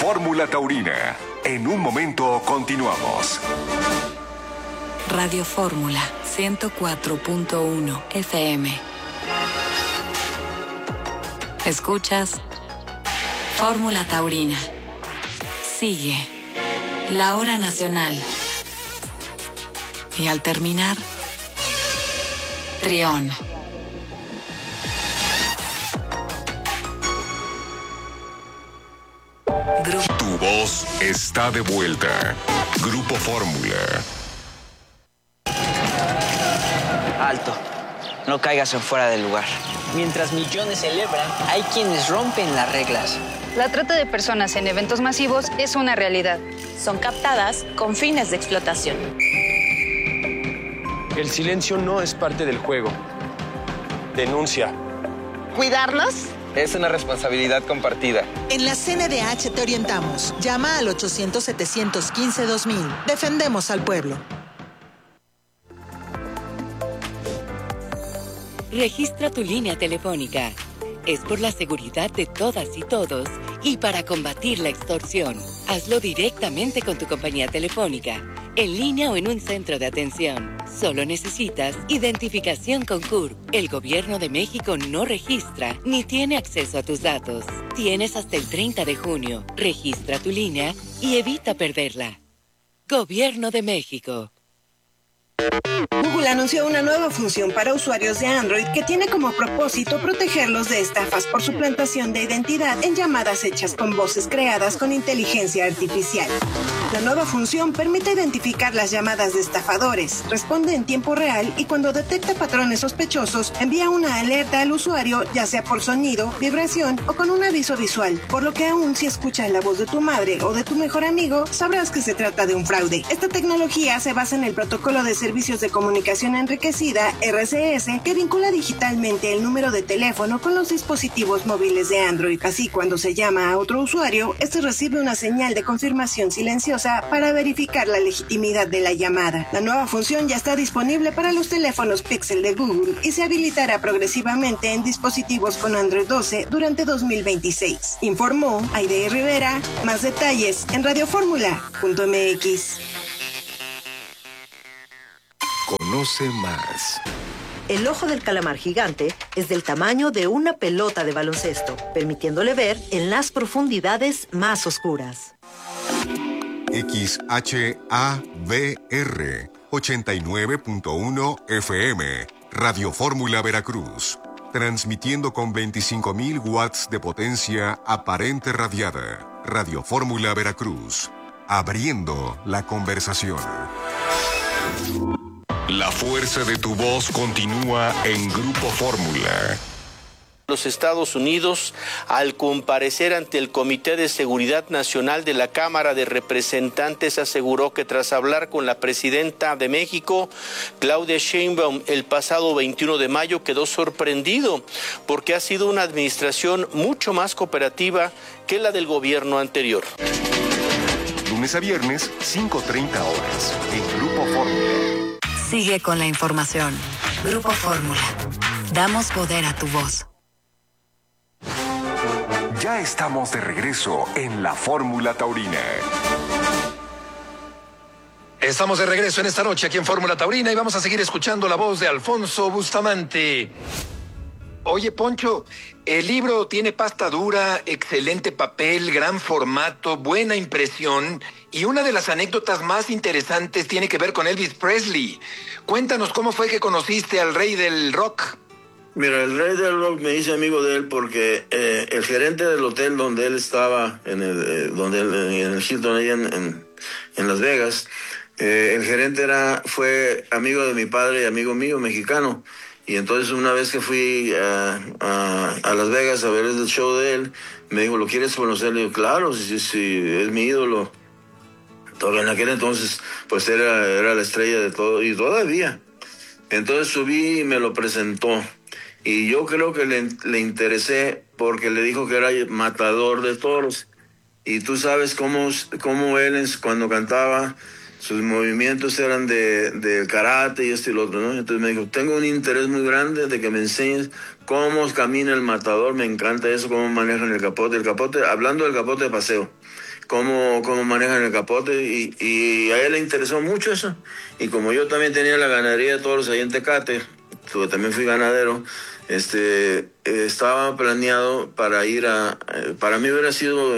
Fórmula Taurina. En un momento continuamos. Radio Fórmula 104.1 FM. Escuchas Fórmula Taurina. Sigue la hora nacional. Y al terminar, Trión. Tu voz está de vuelta. Grupo Fórmula. Alto. No caigas en fuera del lugar. Mientras millones celebran, hay quienes rompen las reglas. La trata de personas en eventos masivos es una realidad. Son captadas con fines de explotación. El silencio no es parte del juego. Denuncia. ¿Cuidarnos? Es una responsabilidad compartida. En la CNDH te orientamos. Llama al 800-715-2000. Defendemos al pueblo. Registra tu línea telefónica. Es por la seguridad de todas y todos y para combatir la extorsión. Hazlo directamente con tu compañía telefónica, en línea o en un centro de atención. Solo necesitas identificación con CURP. El Gobierno de México no registra ni tiene acceso a tus datos. Tienes hasta el 30 de junio. Registra tu línea y evita perderla. Gobierno de México. Google anunció una nueva función para usuarios de Android que tiene como propósito protegerlos de estafas por suplantación de identidad en llamadas hechas con voces creadas con inteligencia artificial. La nueva función permite identificar las llamadas de estafadores, responde en tiempo real y cuando detecta patrones sospechosos envía una alerta al usuario, ya sea por sonido, vibración o con un aviso visual, por lo que aún si escuchas la voz de tu madre o de tu mejor amigo, sabrás que se trata de un fraude. Esta tecnología se basa en el protocolo de servicios de comunicación enriquecida, RCS, que vincula digitalmente el número de teléfono con los dispositivos móviles de Android. Así, cuando se llama a otro usuario, este recibe una señal de confirmación silenciosa para verificar la legitimidad de la llamada. La nueva función ya está disponible para los teléfonos Pixel de Google y se habilitará progresivamente en dispositivos con Android 12 durante 2026. Informó Aide Rivera. Más detalles en radioformula.mx. Conoce más. El ojo del calamar gigante es del tamaño de una pelota de baloncesto, permitiéndole ver en las profundidades más oscuras. XHABR 89.1 FM, Radio Fórmula Veracruz, transmitiendo con 25.000 watts de potencia aparente radiada. Radio Fórmula Veracruz, abriendo la conversación. La fuerza de tu voz continúa en Grupo Fórmula. Los Estados Unidos, al comparecer ante el Comité de Seguridad Nacional de la Cámara de Representantes, aseguró que tras hablar con la presidenta de México, Claudia Sheinbaum, el pasado 21 de mayo, quedó sorprendido porque ha sido una administración mucho más cooperativa que la del gobierno anterior. Lunes a viernes, 5:30 horas, en Grupo Fórmula. Sigue con la información. Grupo Fórmula. Damos poder a tu voz. Ya estamos de regreso en la Fórmula Taurina. Estamos de regreso en esta noche aquí en Fórmula Taurina y vamos a seguir escuchando la voz de Alfonso Bustamante. Oye, Poncho, el libro tiene pasta dura, excelente papel, gran formato, buena impresión y una de las anécdotas más interesantes tiene que ver con Elvis Presley. Cuéntanos cómo fue que conociste al rey del rock. Mira, el rey del rock me hice amigo de él porque el gerente del hotel donde él estaba, en el Hilton ahí en Las Vegas, el gerente fue amigo de mi padre y amigo mío, mexicano. Y entonces una vez que fui a Las Vegas a ver el show de él, me dijo, ¿lo quieres conocer? Le digo, claro, sí, es mi ídolo. En aquel entonces, pues era la estrella de todo, y todavía. Entonces subí y me lo presentó. Y yo creo que le interesé porque le dijo que era matador de toros. Y tú sabes cómo él cuando cantaba sus movimientos eran de karate y esto y lo otro, ¿no? Entonces me dijo, tengo un interés muy grande de que me enseñes cómo camina el matador, me encanta eso, cómo manejan el capote, hablando del capote de paseo, cómo manejan el capote, y a él le interesó mucho eso. Y como yo también tenía la ganadería de toros ahí en Tecate, también fui ganadero, estaba planeado para ir para mí hubiera sido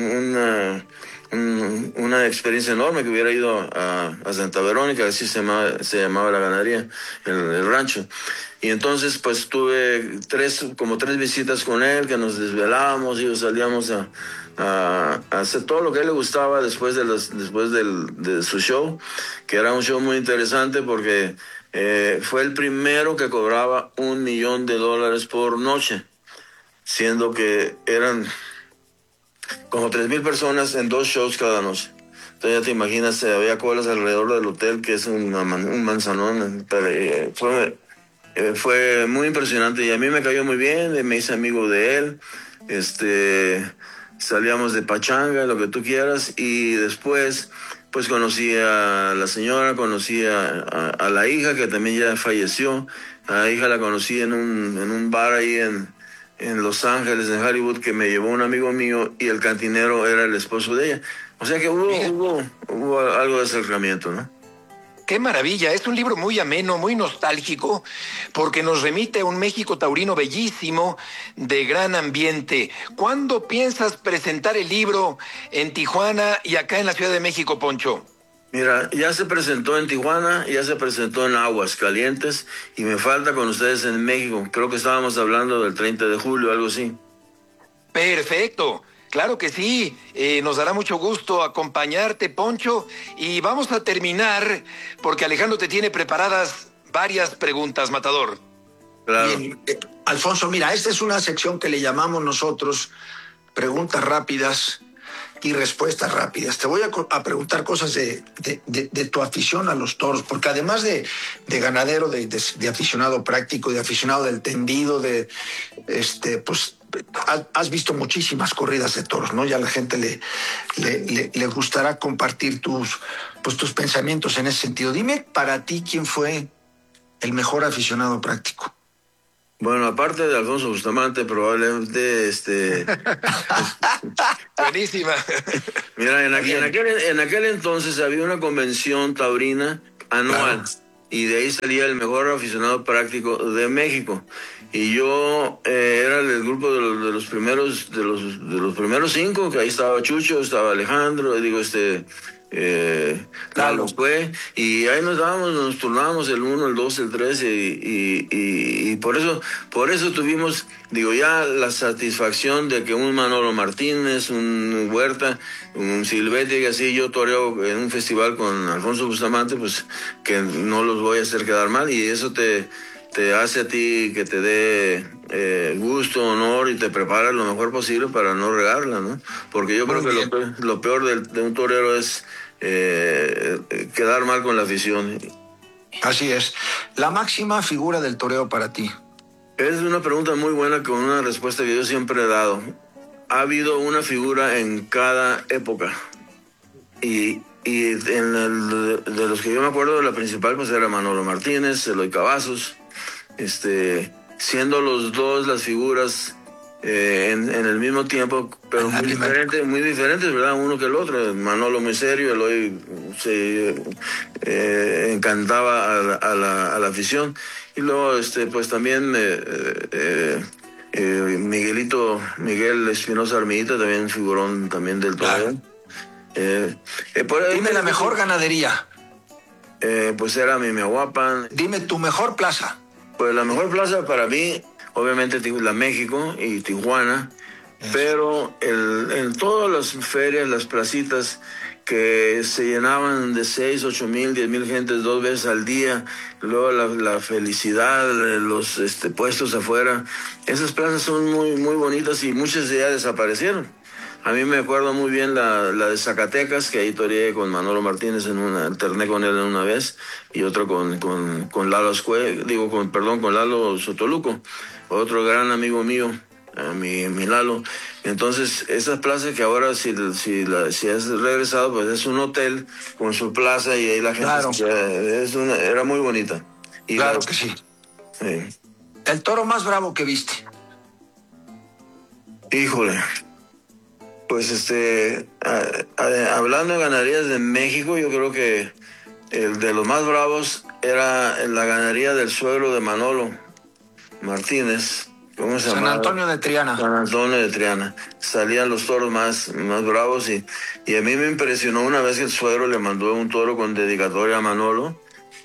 una experiencia enorme que hubiera ido a Santa Verónica, así se llamaba la ganadería, el rancho. Y entonces pues tuve como tres visitas con él, que nos desvelábamos y salíamos a hacer todo lo que a él le gustaba después de su show, que era un show muy interesante porque fue el primero que cobraba $1 millón por noche, siendo que eran como 3,000 personas en 2 shows cada noche. Entonces ya te imaginas, había colas alrededor del hotel, que es un manzanón. Fue muy impresionante y a mí me cayó muy bien, me hice amigo de él, salíamos de pachanga, lo que tú quieras, y después pues conocí a la señora, conocí a la hija, que también ya falleció. A la hija la conocí en un bar ahí en Los Ángeles, en Hollywood, que me llevó un amigo mío, y el cantinero era el esposo de ella. O sea que hubo algo de acercamiento, ¿no? ¡Qué maravilla! Es un libro muy ameno, muy nostálgico, porque nos remite a un México taurino bellísimo, de gran ambiente. ¿Cuándo piensas presentar el libro en Tijuana y acá en la Ciudad de México, Poncho? Mira, ya se presentó en Tijuana, ya se presentó en Aguascalientes, y me falta con ustedes en México. Creo que estábamos hablando del 30 de julio, algo así. ¡Perfecto! Claro que sí, nos dará mucho gusto acompañarte, Poncho, y vamos a terminar porque Alejandro te tiene preparadas varias preguntas, Matador. Claro. Bien, Alfonso, mira, esta es una sección que le llamamos nosotros preguntas rápidas y respuestas rápidas. Te voy a preguntar cosas de tu afición a los toros, porque además de ganadero, de aficionado práctico, de aficionado del tendido, pues has visto muchísimas corridas de toros, ¿no? Ya a la gente le gustará compartir tus pensamientos en ese sentido. Dime, para ti, ¿quién fue el mejor aficionado práctico? Bueno, aparte de Alfonso Bustamante, probablemente Buenísima. Mira, en aquel entonces había una convención taurina anual, claro, y de ahí salía el mejor aficionado práctico de México. Y yo era del grupo de los primeros 5, que ahí estaba Chucho, estaba Alejandro, Lalo fue, y ahí nos turnábamos el 1, el 2, el 3, y por eso tuvimos, ya la satisfacción de que un Manolo Martínez, un Huerta, un Silvetti, y así yo toreo en un festival con Alfonso Bustamante, pues que no los voy a hacer quedar mal, y eso te hace a ti que te dé gusto, honor, y te prepara lo mejor posible para no regarla, ¿no? Porque yo creo que lo peor de un torero es quedar mal con la afición. Así es. La máxima figura del toreo para ti. Es una pregunta muy buena, con una respuesta que yo siempre he dado. Ha habido una figura en cada época. Y de los que yo me acuerdo, la principal pues era Manolo Martínez, Eloy Cavazos, siendo los dos las figuras en el mismo tiempo, pero muy diferentes, ¿verdad? Uno que el otro. Manolo muy serio, Eloy se encantaba a la afición. Y luego pues también Miguel Espinosa Armillita, también figurón también del torneo. Dime la mejor ganadería. Pues era Mimiahuapan. Dime tu mejor plaza. Pues la mejor plaza para mí, obviamente, la México y Tijuana. Eso. Pero en todas las ferias, las placitas que se llenaban de 6, 8 mil, 10 mil gentes 2 veces al día, luego la felicidad, los puestos afuera, esas plazas son muy, muy bonitas, y muchas ya desaparecieron. A mí me acuerdo muy bien la de Zacatecas, que ahí toreé con Manolo Martínez, alterné con él en una vez, y otro con Lalo con Lalo Sotoluco, otro gran amigo mío, mi Lalo. Entonces, esas plazas que ahora si has regresado, pues es un hotel con su plaza y ahí la gente era muy bonita. Y claro que sí. El toro más bravo que viste. Híjole. Pues hablando de ganaderías de México, yo creo que el de los más bravos era la ganadería del suegro de Manolo Martínez. ¿Cómo se llama? San Antonio de Triana. San Antonio de Triana. Salían los toros más bravos y a mí me impresionó una vez que el suegro le mandó un toro con dedicatoria a Manolo.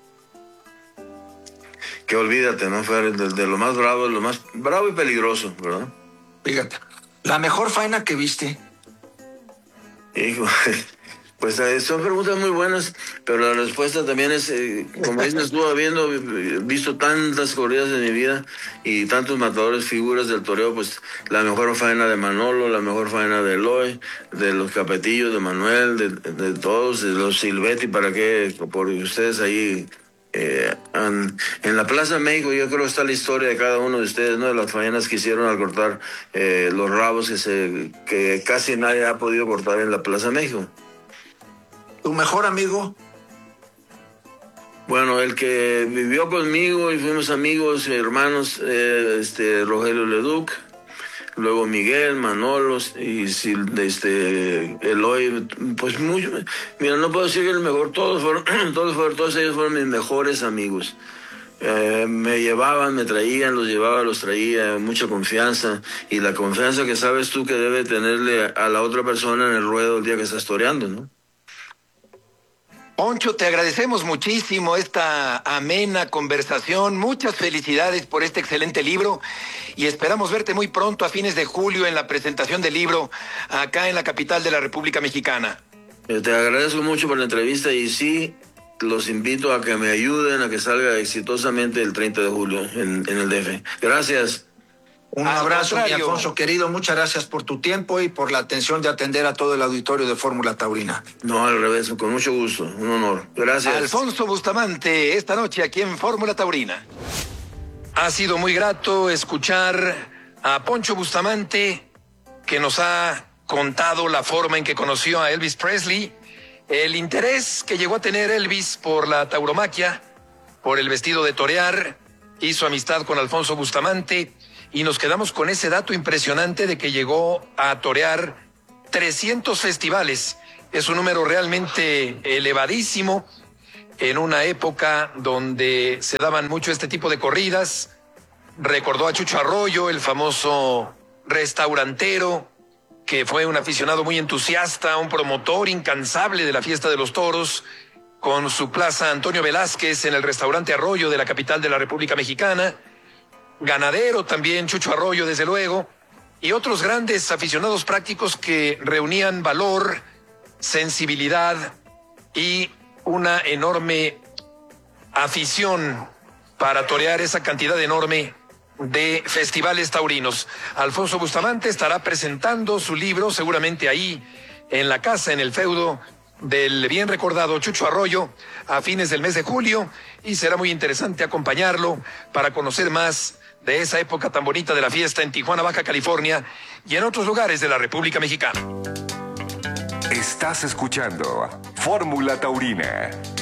Que olvídate, ¿no? Fue de lo más bravo, lo más bravo y peligroso, ¿verdad? Fíjate. La mejor faena que viste. Hijo, pues son preguntas muy buenas, pero la respuesta también es, como dices tú, habiendo visto tantas corridas en mi vida y tantos matadores, figuras del toreo, pues la mejor faena de Manolo, la mejor faena de Eloy, de los Capetillos, de Manuel, de todos, de los Silvetti, para qué, por ustedes ahí. En la Plaza México yo creo que está la historia de cada uno de ustedes, ¿no? De las faenas que hicieron al cortar los rabos que casi nadie ha podido cortar en la Plaza México. ¿Tu mejor amigo? Bueno, el que vivió conmigo y fuimos amigos, hermanos, Rogelio Leduc, luego Miguel, Manolo y Eloy, pues mucho. Mira, no puedo decir que el mejor, todos ellos fueron mis mejores amigos. Me llevaban, me traían, los traía, mucha confianza, y la confianza que sabes tú que debe tenerle a la otra persona en el ruedo el día que estás toreando, ¿no? Poncho, te agradecemos muchísimo esta amena conversación. Muchas felicidades por este excelente libro y esperamos verte muy pronto a fines de julio en la presentación del libro acá en la capital de la República Mexicana. Te agradezco mucho por la entrevista y sí, los invito a que me ayuden a que salga exitosamente el 30 de julio en el DF. Gracias. Un abrazo, mi Alfonso querido. Muchas gracias por tu tiempo y por la atención de atender a todo el auditorio de Fórmula Taurina. No, al revés, con mucho gusto. Un honor. Gracias. Alfonso Bustamante, esta noche aquí en Fórmula Taurina. Ha sido muy grato escuchar a Poncho Bustamante, que nos ha contado la forma en que conoció a Elvis Presley, el interés que llegó a tener Elvis por la tauromaquia, por el vestido de torear, hizo amistad con Alfonso Bustamante. Y nos quedamos con ese dato impresionante de que llegó a torear 300 festivales. Es un número realmente elevadísimo en una época donde se daban mucho este tipo de corridas. Recordó a Chucho Arroyo, el famoso restaurantero, que fue un aficionado muy entusiasta, un promotor incansable de la fiesta de los toros, con su plaza Antonio Velázquez en el restaurante Arroyo de la capital de la República Mexicana. Ganadero también, Chucho Arroyo, desde luego, y otros grandes aficionados prácticos que reunían valor, sensibilidad y una enorme afición para torear esa cantidad enorme de festivales taurinos. Alfonso Bustamante estará presentando su libro seguramente ahí en la casa, en el feudo del bien recordado Chucho Arroyo, a fines del mes de julio, y será muy interesante acompañarlo para conocer más de esa época tan bonita de la fiesta en Tijuana, Baja California y en otros lugares de la República Mexicana. Estás escuchando Fórmula Taurina.